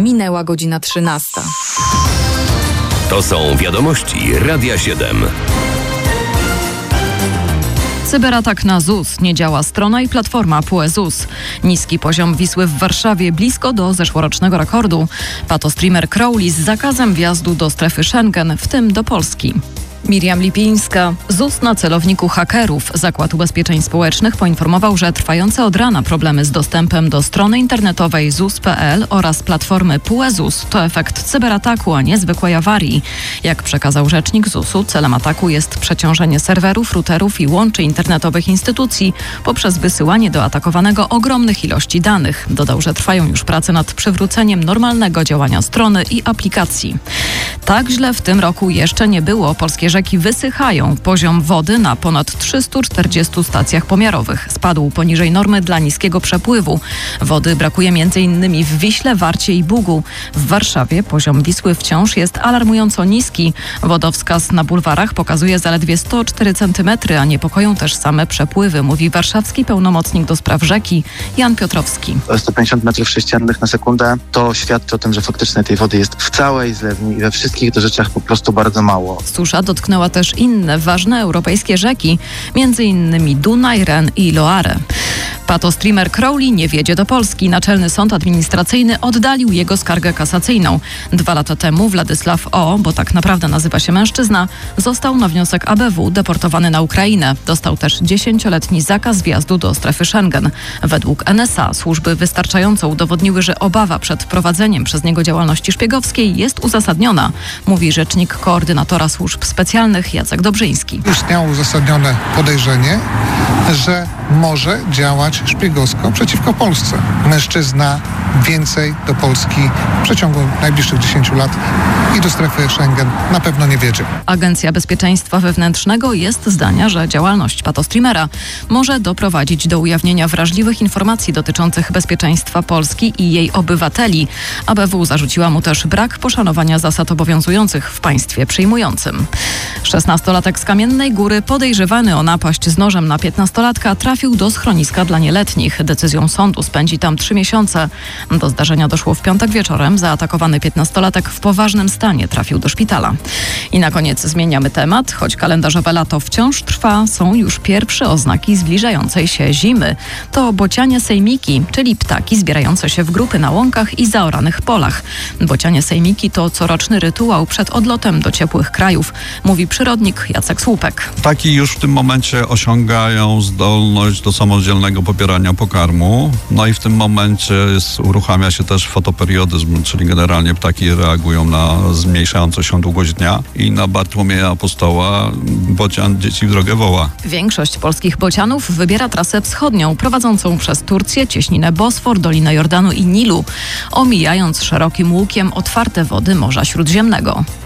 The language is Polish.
Minęła godzina 13. To są wiadomości Radia 7. Cyberatak na ZUS. Nie działa strona i platforma PUE ZUS. Niski poziom Wisły w Warszawie blisko do zeszłorocznego rekordu. Patostreamer Crowley z zakazem wjazdu do strefy Schengen, w tym do Polski. Miriam Lipińska. ZUS na celowniku hakerów. Zakład Ubezpieczeń Społecznych poinformował, że trwające od rana problemy z dostępem do strony internetowej ZUS.pl oraz platformy PUE ZUS to efekt cyberataku, a nie zwykłej awarii. Jak przekazał rzecznik ZUS-u, celem ataku jest przeciążenie serwerów, routerów i łączy internetowych instytucji poprzez wysyłanie do atakowanego ogromnych ilości danych. Dodał, że trwają już prace nad przywróceniem normalnego działania strony i aplikacji. Tak źle w tym roku jeszcze nie było. Polskie rzeki wysychają. Poziom wody na ponad 340 stacjach pomiarowych spadł poniżej normy dla niskiego przepływu. Wody brakuje m.in. w Wiśle, Warcie i Bugu. W Warszawie poziom Wisły wciąż jest alarmująco niski. Wodowskaz na bulwarach pokazuje zaledwie 104 cm, a niepokoją też same przepływy, mówi warszawski pełnomocnik do spraw rzeki Jan Piotrowski. 150 metrów sześciennych na sekundę to świadczy o tym, że faktycznie tej wody jest w całej zlewni i we wszystkich rzeczach po prostu bardzo mało. Susza dotknęła też inne ważne europejskie rzeki, m.in. Dunaj, Ren i Loarę. Patostreamer Crowley nie wjedzie do Polski. Naczelny Sąd Administracyjny oddalił jego skargę kasacyjną. 2 lata temu Władysław O., bo tak naprawdę nazywa się mężczyzna, został na wniosek ABW deportowany na Ukrainę. Dostał też 10-letni zakaz wjazdu do strefy Schengen. Według NSA służby wystarczająco udowodniły, że obawa przed prowadzeniem przez niego działalności szpiegowskiej jest uzasadniona, mówi rzecznik koordynatora służb specjalnych Jacek Dobrzyński. Istniało uzasadnione podejrzenie, że może działać szpiegowsko przeciwko Polsce. Mężczyzna więcej do Polski w przeciągu najbliższych 10 lat i do strefy Schengen na pewno nie wjedzie. Agencja Bezpieczeństwa Wewnętrznego jest zdania, że działalność patostreamera może doprowadzić do ujawnienia wrażliwych informacji dotyczących bezpieczeństwa Polski i jej obywateli. ABW zarzuciła mu też brak poszanowania zasad obowiązujących w państwie przyjmującym. 16-latek z Kamiennej Góry podejrzewany o napaść z nożem na 15-latka trafił do schroniska dla nieletnich. Decyzją sądu spędzi tam 3 miesiące. Do zdarzenia doszło w piątek wieczorem. Zaatakowany 15-latek w poważnym stanie trafił do szpitala. I na koniec zmieniamy temat. Choć kalendarzowe lato wciąż trwa, są już pierwsze oznaki zbliżającej się zimy. To bocianie sejmiki, czyli ptaki zbierające się w grupy na łąkach i zaoranych polach. Bocianie sejmiki to coroczny rytuał przed odlotem do ciepłych krajów, mówi przyrodnik Jacek Słupek. Ptaki już w tym momencie osiągają zdolność do samodzielnego pobierania pokarmu. No i w tym momencie uruchamia się też fotoperiodizm, czyli generalnie ptaki reagują na zmniejszającą się długość dnia i na Bartłomieja Apostoła bocian dzieci w drogę woła. Większość polskich bocianów wybiera trasę wschodnią, prowadzącą przez Turcję, cieśninę Bosfor, Dolinę Jordanu i Nilu, omijając szerokim łukiem otwarte wody Morza Śródziemnego.